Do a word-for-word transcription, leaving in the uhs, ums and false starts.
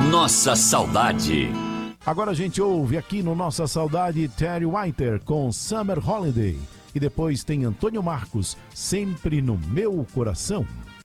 Nossa Saudade. Agora a gente ouve aqui no Nossa Saudade Terry Whiter com Summer Holiday. E depois tem Antônio Marcos, Sempre no Meu Coração.